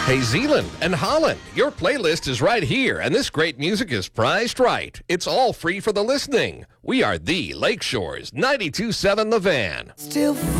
Hey, Zeeland and Holland, your playlist is right here, and this great music is priced right. It's all free for the listening. We are the Lakeshores, 92.7 The Van. Still